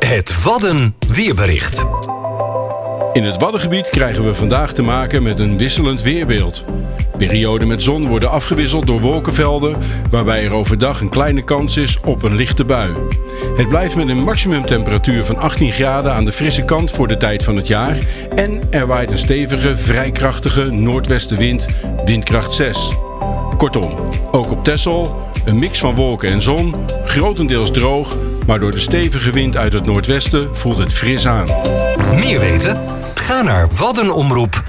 Het Wadden weerbericht. In het Waddengebied krijgen we vandaag te maken met een wisselend weerbeeld. Perioden met zon worden afgewisseld door wolkenvelden, waarbij er overdag een kleine kans is op een lichte bui. Het blijft met een maximumtemperatuur van 18 graden aan de frisse kant voor de tijd van het jaar en er waait een stevige, vrij krachtige noordwestenwind, windkracht 6. Kortom, ook op Texel een mix van wolken en zon, grotendeels droog, maar door de stevige wind uit het noordwesten voelt het fris aan. Meer weten? Ga naar waddenomroep.nl